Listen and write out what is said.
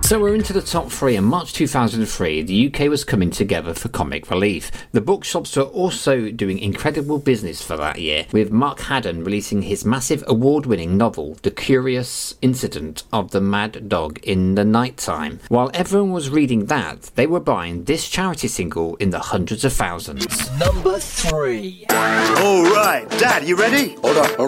So we're into the top three. In March 2003, the UK was coming together for comic relief. The bookshops were also doing incredible business for that year, with Mark Haddon releasing his massive award-winning novel, The Curious Incident of the Mad Dog in the Nighttime. While everyone was reading that, they were buying this charity single in the hundreds of thousands. Number 3. All right, Dad, you ready? Hold on.